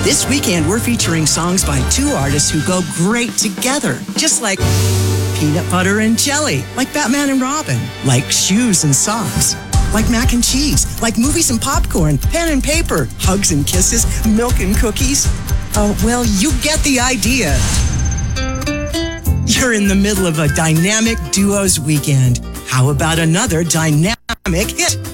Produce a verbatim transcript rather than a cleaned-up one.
This weekend, we're featuring songs by two artists who go great together, just like peanut butter and jelly, like Batman and Robin, like shoes and socks, like mac and cheese, like movies and popcorn, pen and paper, hugs and kisses, milk and cookies. Oh, well, you get the idea. You're in the middle of a dynamic duos weekend. How about another dynamic hit?